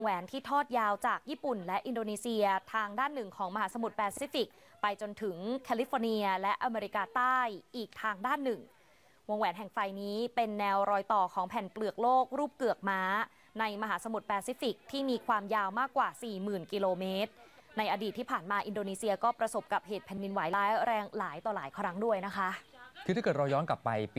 แหวนที่ทอดยาวจากญี่ปุ่นและอินโดนีเซียทางด้านหนึ่งของมหาสมุทรแปซิฟิกไปจนถึงแคลิฟอร์เนียและอเมริกาใต้อีกทางด้านหนึ่งวงแหวนแห่งไฟนี้เป็นแนวรอยต่อของแผ่นเปลือกโลกรูปเกือกม้าในมหาสมุทรแปซิฟิกที่มีความยาวมากกว่า 40,000 กิโลเมตรในอดีตที่ผ่านมาอินโดนีเซียก็ประสบกับเหตุแผ่นดินไหวร้ายแรงหลายต่อหลายครั้งด้วยนะคะคือถ้าเกิดเราย้อนกลับไปปี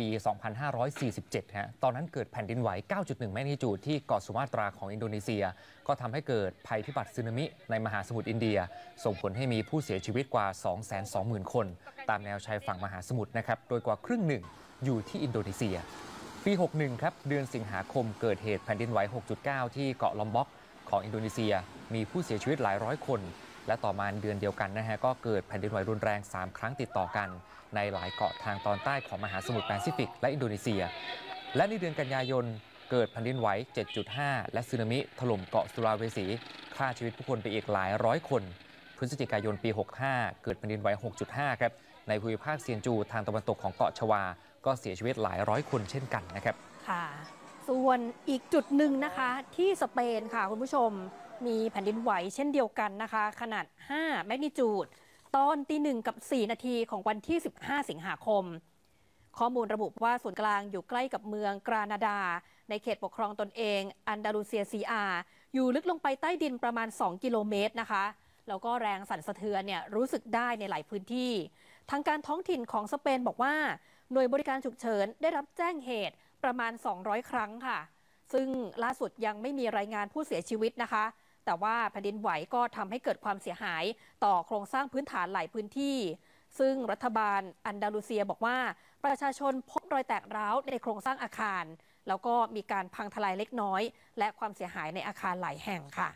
2547 ตอนนั้นเกิดแผ่นดินไหว 9.1 แมกนิจูดที่เกาะสุมาตราของอินโดนีเซียก็ทำให้เกิดภัยพิบัติสึนามิในมหาสมุทรอินเดียส่งผลให้มีผู้เสียชีวิตกว่า 220,000 คนตามแนวชายฝั่งมหาสมุทรนะครับโดยกว่าครึ่งหนึ่งอยู่ที่อินโดนีเซียปี 61 ครับเดือนสิงหาคมเกิดเหตุแผ่นดินไหว 6.9 ที่เกาะลอมบ็อกของอินโดนีเซียมีผู้เสียชีวิตหลายร้อยคนและต่อมาเดือนเดียวกันนะฮะก็เกิดแผ่นดินไหวรุนแรง 3 ครั้งติดต่อกันในหลายเกาะทางตอนใต้ของมหาสมุทรแปซิฟิกและอินโดนีเซียและในเดือนกันยายนเกิดแผ่นดินไหว 7.5 และสึนามิถล่มเกาะสุราเวสีฆ่าชีวิตผู้คนไปอีกหลายร้อยคนพฤศจิกายนปี 65 เกิดแผ่นดินไหว 6.5 ครับในภูมิภาคเซียนจูทางตะวันตกของเกาะชวาก็เสียชีวิตหลายร้อยคนเช่นกันนะครับค่ะส่วนอีกจุดหนึ่งนะคะที่สเปนค่ะคุณผู้ชมมีแผ่นดินไหวเช่นเดียวกันนะคะขนาด 5 แมกนิจูดตอนตี 1 กับ 4 นาทีของวันที่ 15 สิงหาคมข้อมูลระบุว่าศูนย์กลางอยู่ใกล้กับเมืองกรานาดาในเขตปกครองตนเองอันดาลูเซียซีอาอยู่ลึกลงไปใต้ดินประมาณ 2 กิโลเมตรนะคะแล้วก็แรงสั่นสะเทือนเนี่ยรู้สึกได้ในหลายพื้นที่ทางการท้องถิ่นของสเปนบอกว่าหน่วยบริการฉุกเฉินได้รับแจ้งเหตุประมาณ 200 ครั้งค่ะซึ่งล่าสุดยังไม่มีรายงานผู้เสียชีวิตนะคะแต่ว่าแผ่นดินไหวก็ทำให้เกิดความเสียหายต่อโครงสร้างพื้นฐานหลายพื้นที่ซึ่งรัฐบาลอันดาลูเซียบอกว่าประชาชนพบรอยแตกร้าวในโครงสร้างอาคารแล้วก็มีการพังทลายเล็กน้อยและความเสียหายในอาคารหลายแห่งค่ะ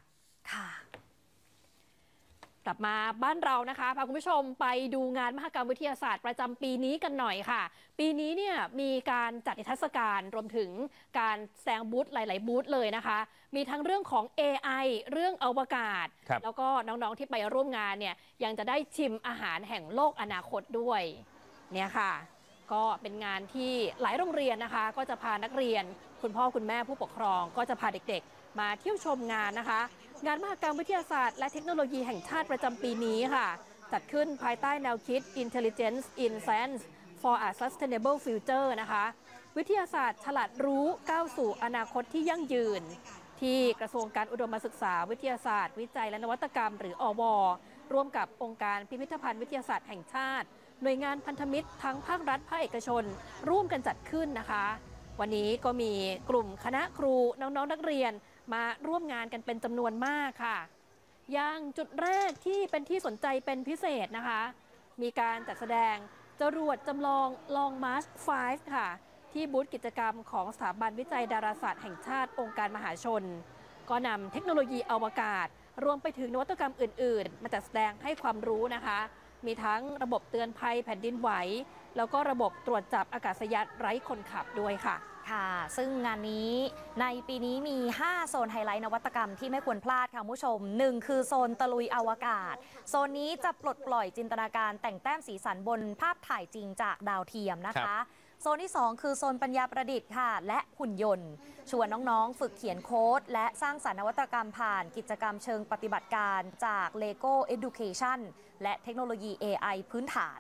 กลับมาบ้านเรานะคะพาคุณผู้ชมไปดูงานมหกรรมวิทยาศาสตร์ประจำปีนี้กันหน่อยค่ะปีนี้เนี่ยมีการจัดนิทรรศการรวมถึงการแสดงบูธหลายๆบูธเลยนะคะมีทั้งเรื่องของ AI เรื่องอวกาศแล้วก็น้องๆที่ไปร่วมงานเนี่ยยังจะได้ชิมอาหารแห่งโลกอนาคตด้วยเนี่ยค่ะก็เป็นงานที่หลายโรงเรียนนะคะก็จะพานักเรียนคุณพ่อคุณแม่ผู้ปกครองก็จะพาเด็กๆมาเที่ยวชมงานนะคะงานมหกรรมวิทยาศาสตร์และเทคโนโลยีแห่งชาติประจำปีนี้ค่ะจัดขึ้นภายใต้แนวคิด Intelligence in Science for a Sustainable Future นะคะวิทยาศาสตร์ฉลาดรู้ก้าวสู่อนาคตที่ยั่งยืนที่กระทรวงการอุดมศึกษาวิทยาศาสตร์วิจัยและนวัตกรรมหรืออวร่วมกับองค์การพิพิธภัณฑ์วิทยาศาสตร์แห่งชาติหน่วยงานพันธมิตรทั้งภาครัฐภาคเอกชนร่วมกันจัดขึ้นนะคะวันนี้ก็มีกลุ่มคณะครูน้องๆนักเรียนมาร่วมงานกันเป็นจำนวนมากค่ะอย่างจุดแรกที่เป็นที่สนใจเป็นพิเศษนะคะมีการจัดแสดงจรวดจำลอง Long March 5 ค่ะที่บูธกิจกรรมของสถาบันวิจัยดาราศาสตร์แห่งชาติองค์การมหาชนก็นำเทคโนโลยีอวกาศรวมไปถึงนวัตกรรมอื่นๆมาจัดแสดงให้ความรู้นะคะมีทั้งระบบเตือนภัยแผ่นดินไหวแล้วก็ระบบตรวจจับอากาศยานไร้คนขับด้วยค่ะซึ่งงานนี้ในปีนี้มี5โซนไฮไลท์นวัตกรรมที่ไม่ควรพลาดค่ะผู้ชม1คือโซนตะลุยอวกาศโซนนี้จะปลดปล่อยจินตนาการแต่งแต้มสีสันบนภาพถ่ายจริงจากดาวเทียมนะคะโซนที่2คือโซนปัญญาประดิษฐ์ค่ะและหุ่นยนต์ชวนน้องๆฝึกเขียนโค้ดและสร้างสรรค์นวัตกรรมผ่านกิจกรรมเชิงปฏิบัติการจาก Lego Education และเทคโนโลยี AI พื้นฐาน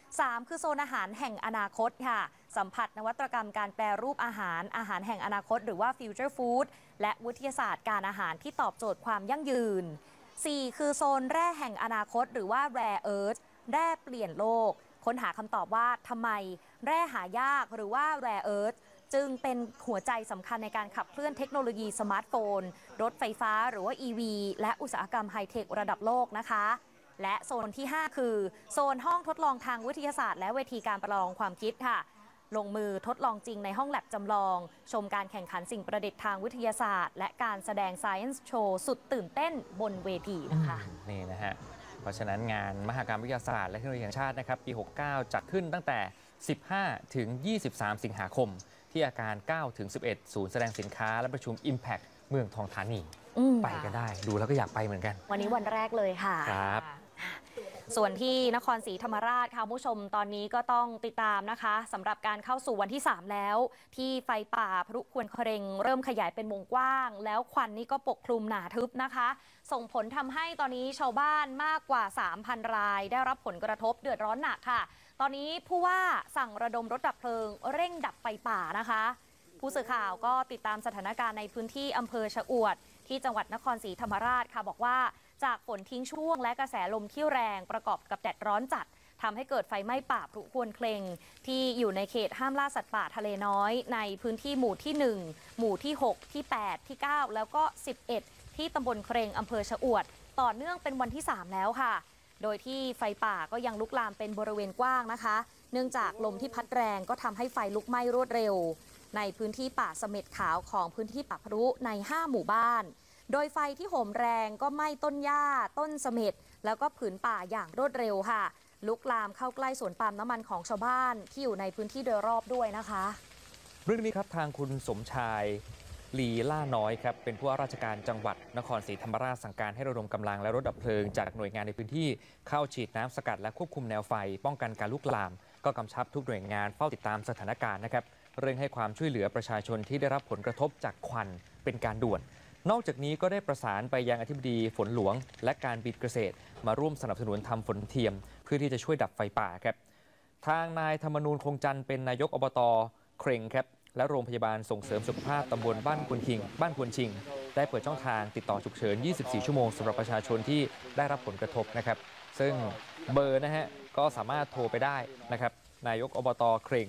3คือโซนอาหารแห่งอนาคตค่ะสัมผัสนวัตกรรมการแปรรูปอาหารแห่งอนาคตหรือว่า Future Food และวิทยาศาสตร์การอาหารที่ตอบโจทย์ความยั่งยืน4คือโซนแร่แห่งอนาคตหรือว่า Rare Earth แร่เปลี่ยนโลกค้นหาคำตอบว่าทำไมแร่หายากหรือว่า Rare Earth จึงเป็นหัวใจสำคัญในการขับเคลื่อนเทคโนโลยีสมาร์ทโฟนรถไฟฟ้าหรือว่า EV และอุตสาหกรรมไฮเทคระดับโลกนะคะและโซนที่5คือโซนห้องทดลองทางวิทยาศาสตร์และเวทีการประลองความคิดค่ะลงมือทดลองจริงในห้องแลบจำลองชมการแข่งขันสิ่งประดิษฐ์ทางวิทยาศาสตร์และการแสดง Science Show สุดตื่นเต้นบนเวทีนะคะนี่นะฮะเพราะฉะนั้นงานมหกรรมวิทยาศาสตร์และเทคโนโลยีแห่งชาตินะครับปี 69 จัดขึ้นตั้งแต่ 15 ถึง 23 สิงหาคมที่อาคาร 9 ถึง 11 ศูนย์แสดงสินค้าและประชุม Impact เมืองทองธานีไปกันได้ดูแล้วก็อยากไปเหมือนกันวันนี้วันแรกเลยค่ะครับส่วนที่นครศรีธรรมราชค่ะคุณผู้ชมตอนนี้ก็ต้องติดตามนะคะสำหรับการเข้าสู่วันที่ 3 แล้ว ที่ไฟป่าพลุควนเครงเริ่มขยายเป็นวงกว้าง แล้วควันนี่ก็ปกคลุมหนาทึบนะคะ ส่งผลทำให้ตอนนี้ชาวบ้านมากกว่า 3,000 รายได้รับผลกระทบเดือดร้อนหนักค่ะ ตอนนี้ผู้ว่าสั่งระดมรถดับเพลิงเร่งดับไฟป่านะคะผู้สื่อข่าวก็ติดตามสถานการณ์ในพื้นที่อำเภอชะอวดที่จังหวัดนครศรีธรรมราชค่ะบอกว่าจากฝนทิ้งช่วงและกระแสลมที่แรงประกอบกับแดดร้อนจัดทำให้เกิดไฟไหม้ป่าพลุควนเครงที่อยู่ในเขตห้ามล่าสัตว์ป่าทะเลน้อยในพื้นที่หมู่ที่ 1 หมู่ที่ 6 ที่ 8 ที่ 9 แล้วก็ 11 ที่ตำบลเครงอำเภอชะอวดต่อเนื่องเป็นวันที่ 3 แล้วค่ะโดยที่ไฟป่าก็ยังลุกลามเป็นบริเวณกว้างนะคะเนื่องจากลมที่พัดแรงก็ทำให้ไฟลุกไหม้รวดเร็วในพื้นที่ป่าเสม็ดขาวของพื้นที่ป่าพรุใน 5 หมู่บ้านโดยไฟที่โหมแรงก็ไหม้ต้นหญ้าต้นเสม็ดแล้วก็ผืนป่าอย่างรวดเร็วค่ะลุกลามเข้าใกล้สวนปาล์มน้ำมันของชาวบ้านที่อยู่ในพื้นที่โดยรอบด้วยนะคะเรื่องนี้ครับทางคุณสมชายลีล่าน้อยครับเป็นผู้ว่าราชการจังหวัดนครศรีธรรมราชสั่งการให้ระดมกำลังและรถดับเพลิงจากหน่วยงานในพื้นที่เข้าฉีดน้ำสกัดและควบคุมแนวไฟป้องกันการลุกลามก็กำชับทุกหน่วยงานเฝ้าติดตามสถานการณ์นะครับเร่งให้ความช่วยเหลือประชาชนที่ได้รับผลกระทบจากควันเป็นการด่วนนอกจากนี้ก็ได้ประสานไปยังอธิบดีฝนหลวงและการบินเกษตรมาร่วมสนับสนุนทำฝนเทียมเพื่อที่จะช่วยดับไฟป่าครับทางนายธรรมนูญคงจันทร์เป็นนายกอบต.เคร่งครับและโรงพยาบาลส่งเสริมสุขภาพตำบลบ้านควนชิงได้เปิดช่องทางติดต่อฉุกเฉิน 24 ชั่วโมงสำหรับประชาชนที่ได้รับผลกระทบนะครับซึ่งเบอร์นะฮะก็สามารถโทรไปได้นะครับนายกอบต.เคร่ง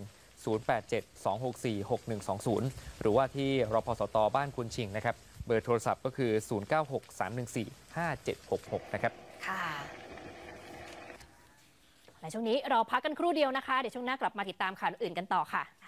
087-264-6120 หรือว่าที่รพสต.บ้านควนชิงนะครับเบอร์โทรศัพท์ก็คือ 0963145766 นะครับค่ะในช่วงนี้เราพักกันครู่เดียวนะคะเดี๋ยวช่วงหน้ากลับมาติดตามข่าวอื่นกันต่อค่ะ